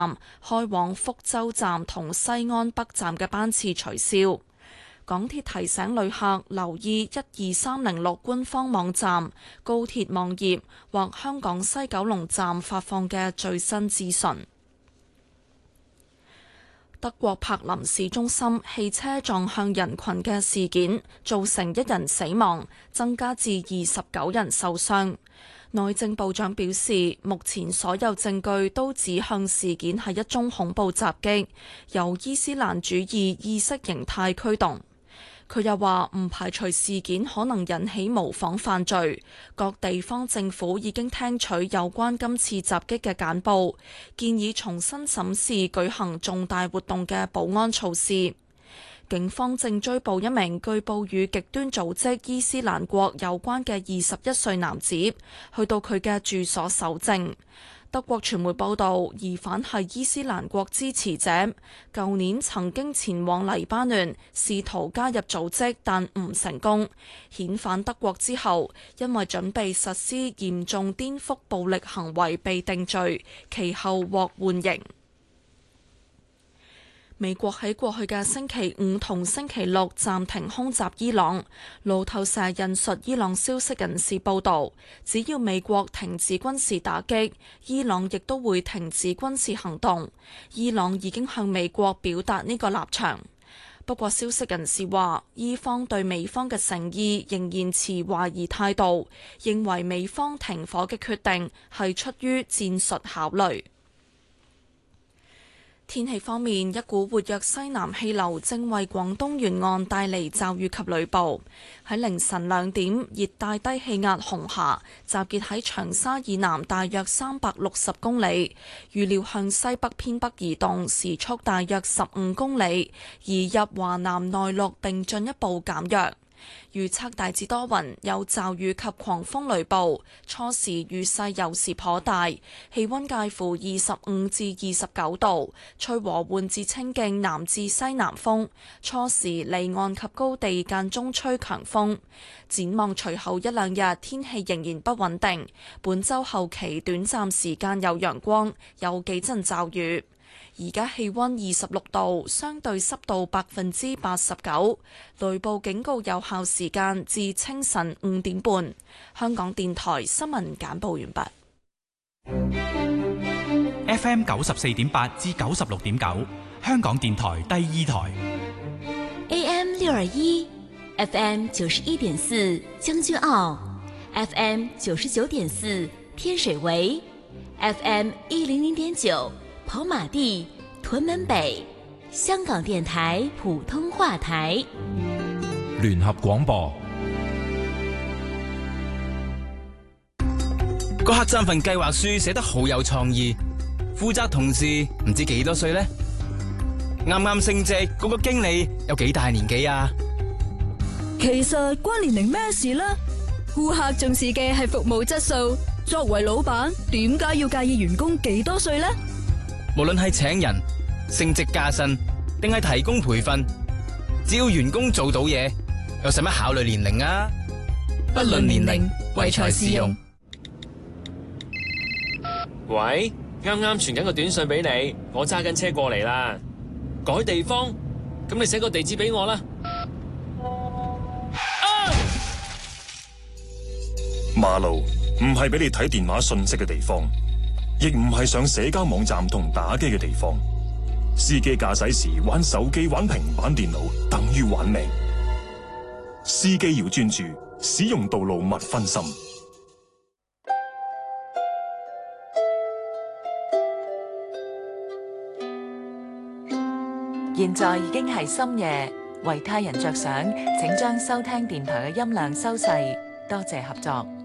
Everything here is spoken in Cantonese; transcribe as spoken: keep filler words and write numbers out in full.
開往福州站同西安北站嘅班次取消。港鐵提醒旅客留意一二三零六官方網站、高鐵網頁或香港西九龍站發放嘅最新資訊。德國柏林市中心汽車撞向人群嘅事件，造成一人死亡，增加至二十九人受傷。內政部長表示，目前所有證據都指向事件係一宗恐怖襲擊，由伊斯蘭主義意識形態驅動。佢又話唔排除事件可能引起模仿犯罪，各地方政府已經聽取有關今次襲擊嘅簡報，建議重新審視舉行重大活動嘅保安措施。警方正追捕一名據報與極端組織伊斯蘭國有關嘅二十一歲男子，去到佢嘅住所搜證。德國傳媒報道，疑犯係伊斯蘭國支持者，舊年曾經前往黎巴嫩，試圖加入組織，但唔成功。遣返德國之後，因為準備實施嚴重顛覆暴力行為被定罪，其後獲緩刑。美國喺過去嘅星期五同星期六暫停空襲伊朗。路透社引述伊朗消息人士報導，只要美國停止軍事打擊，伊朗亦都會停止軍事行動。伊朗已經向美國表達呢個立場。不過消息人士話，伊方對美方嘅誠意仍然持懷疑態度，認為美方停火嘅決定係出於戰術考慮。天氣方面，一股活躍西南氣流正為廣東沿岸帶嚟驟雨及雷暴。喺凌晨兩點，熱帶低氣壓紅霞集結喺長沙以南大約三百六十公里，預料向西北偏北移動，時速大約十五公里，移入華南內陸並進一步減弱。預測大致多雲，有驟雨及狂風雷暴，初時雨勢有時頗大，氣溫介乎二十五至二十九度，吹和緩至清勁南至西南風，初時離岸及高地間中吹強風。展望隨後一兩日天氣仍然不穩定，本週後期短暫時間有陽光，有幾陣驟雨。而家氣溫二十六度，相對濕度百分之八十九，雷暴警告有效時間至清晨五點半。香港電台新聞簡報完畢。 F M 九十四點八至九十六點九，香港電台第二台。 A M 六二一，F M 九十一點四將軍澳 ，F M 九十九點四天水圍 ，F M 一零零點九。跑馬地、屯門北，香港電台普通話台， 聯合廣播。 個客棧份計劃書寫得好有創意，負責同事唔知幾多歲呢？啱啱升職嗰個經理有幾大年紀啊？ 其實關年齡咩事呢？顧客重視嘅係服務質素，作為老闆，點解要介意員工幾多歲呢？ 無論係請人、升職加薪，定係提供培訓，只要員工做到嘢，又使乜考慮年齡啊？不論年齡，唯才是用。 喂，啱啱傳緊個短信俾你，我揸緊車過嚟啦。改地方，咁你寫個地址俾我啦。啊！ 馬路唔係俾你睇電話信息嘅地方。亦唔係上社交網站同打機嘅地方。司機駕駛時玩手機、玩平板電腦，等於玩命。司機要專注，使用道路勿分心。 現在已經係深夜，為他人着想，請將收聽電台嘅音量收細。多謝合作。